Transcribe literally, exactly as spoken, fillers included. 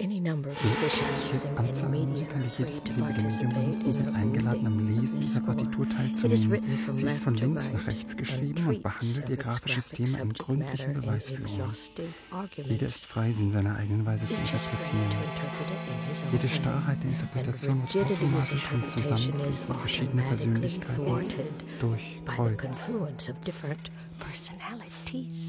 Welche Anzahl Musiker, die jedes beliebige Medium benutzen, sind eingeladen, am Lesen dieser Partitur teilzunehmen. Sie ist von links nach rechts geschrieben und behandelt ihr grafisches Thema in gründlichen Beweisführungen. Jeder ist frei, sie in seiner eigenen Weise zu interpretieren. Jede Starrheit der Interpretation wird automatisch vom Zusammenfließen verschiedener Persönlichkeiten durchkreuzt.